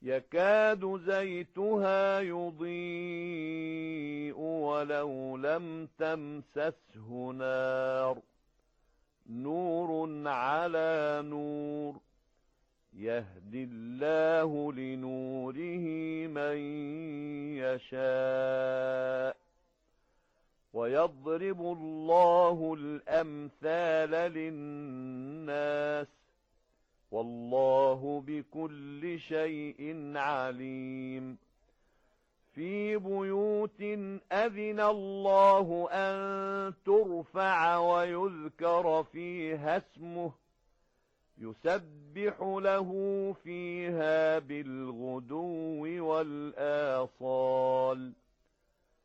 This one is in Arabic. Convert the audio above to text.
يكاد زيتها يضيء ولو لم تمسسه نار نور على نور يهدي الله لنوره من يشاء ويضرب الله الأمثال للناس والله بكل شيء عليم في بيوت أذن الله أن ترفع ويذكر فيها اسمه يسبح له فيها بالغدو والآصال